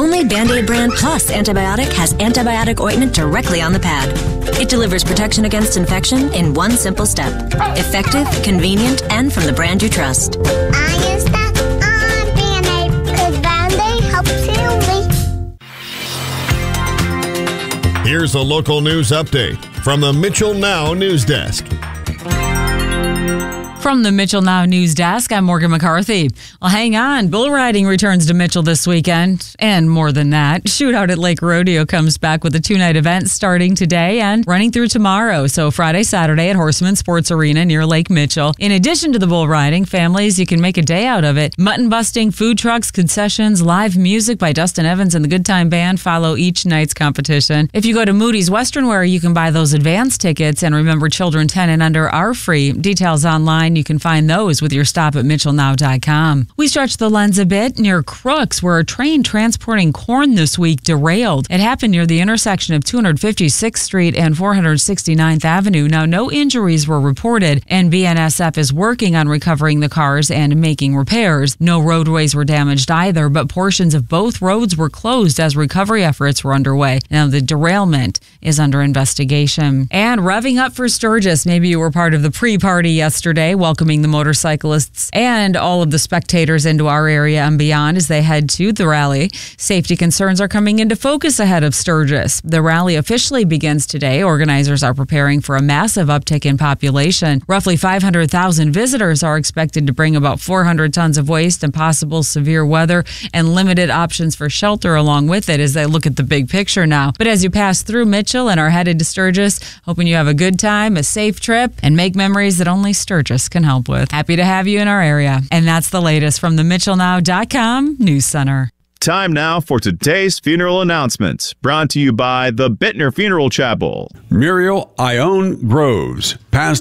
only Band-Aid brand plus antibiotic has antibiotic ointment directly on the pad. It delivers protection against infection in one simple step. Effective, convenient, and from the brand you trust. I use that on Band-Aid because Band-Aid helps heal me. Here's a local news update from the Mitchell Now News Desk. From the Mitchell Now News Desk, I'm Morgan McCarthy. Well, hang on. Bull riding returns to Mitchell this weekend. And more than that, Shootout at Lake Rodeo comes back with a 2-night event starting today and running through tomorrow. So Friday, Saturday at Horseman Sports Arena near Lake Mitchell. In addition to the bull riding, families, you can make a day out of it. Mutton busting, food trucks, concessions, live music by Dustin Evans and the Good Time Band follow each night's competition. If you go to Moody's Western Wear, you can buy those advance tickets. And remember, children 10 and under are free. Details online. You can find those with your stop at mitchellnow.com. We stretch the lens a bit near Crooks, where a train transporting corn this week derailed. It happened near the intersection of 256th Street and 469th Avenue. Now, no injuries were reported, and BNSF is working on recovering the cars and making repairs. No roadways were damaged either, but portions of both roads were closed as recovery efforts were underway. Now, the derailment is under investigation. And revving up for Sturgis. Maybe you were part of the pre-party yesterday, welcoming the motorcyclists and all of the spectators into our area and beyond as they head to the rally. Safety concerns are coming into focus ahead of Sturgis. The rally officially begins today. Organizers are preparing for a massive uptick in population. Roughly 500,000 visitors are expected to bring about 400 tons of waste and possible severe weather and limited options for shelter along with it as they look at the big picture now. But as you pass through Mitchell and are headed to Sturgis, hoping you have a good time, a safe trip, and make memories that only Sturgis can help with. Happy to have you in our area. And that's the latest from the MitchellNow.com News Center. Time now for today's funeral announcements, brought to you by the Bittner Funeral Chapel. Muriel Ione Groves passed